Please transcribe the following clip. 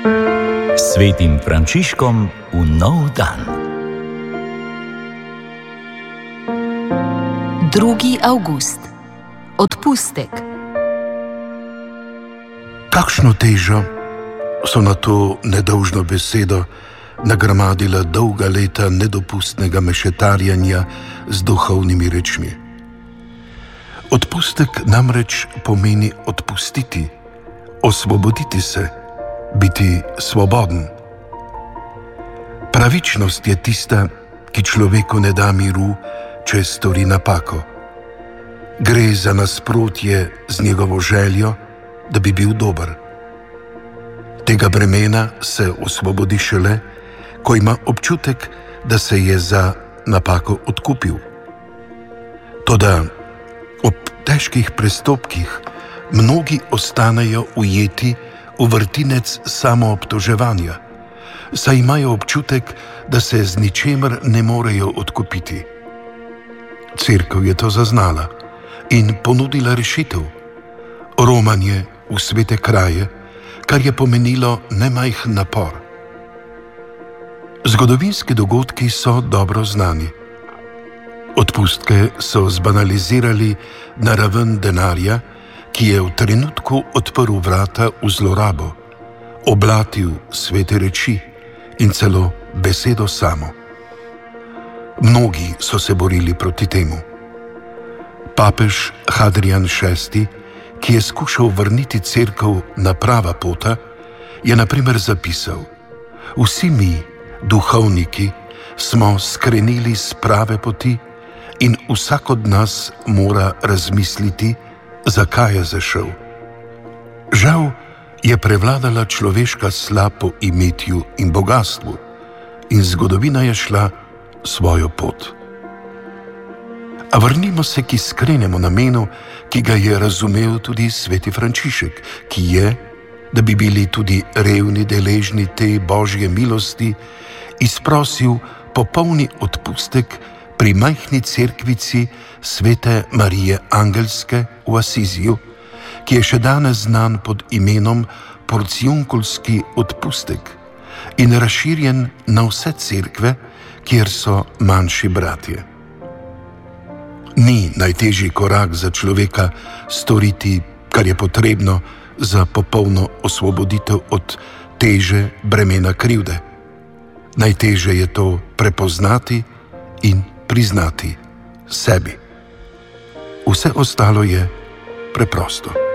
Svetim Frančiškom v nov dan. 2. avgust. Odpustek. Kakšno težo so na to nedolžno besedo nagramadila dolga leta nedopustnega mešetarjanja z duhovnimi rečmi. Odpustek namreč pomeni odpustiti, osvoboditi se, biti svoboden. Pravičnost je tista, ki človeku ne da miru, če stori napako. Gre za nasprotje z njegovo željo, da bi bil dober. Tega bremena se osvobodi šele, ko ima občutek, da se je za napako odkupil. Toda ob težkih prestopkih mnogi ostanejo ujeti v vrtinec samoobtoževanja, saj imajo občutek, da se z ničemer ne morejo odkupiti. Cerkev je to zaznala in ponudila rešitev: romanje v svete kraje, kar je pomenilo nemajhen napor. Zgodovinski dogodki so dobro znani. Odpustke so zbanalizirali na raven denarja, ki je v trenutku odprl vrata v zlorabo, oblatil svete reči in celo besedo samo. Mnogi so se borili proti temu. Papež Hadrian VI, ki je skušal vrniti cerkev na prava pota, je na primer zapisal: vsi mi, duhovniki, smo skrenili z prave poti in vsak od nas mora razmisliti, zakaj je zašel. Žal je prevladala človeška sla po imetju in bogastvu in zgodovina je šla svojo pot. A vrnimo se k iskrenemu namenu, ki ga je razumel tudi sveti Frančišek, ki je, da bi bili tudi revni deležni te božje milosti, izprosil popolni odpustek pri majhni cerkvici svete Marije Angelske v Asiziju, ki je še danes znan pod imenom porciunkulski odpustek in razširjen na vse cerkve, kjer so manjši bratje. Ni najtežji korak za človeka storiti, kar je potrebno za popolno osvoboditev od teže bremena krivde. Najtežje je to prepoznati in priznati sebi. Vse ostalo je preprosto.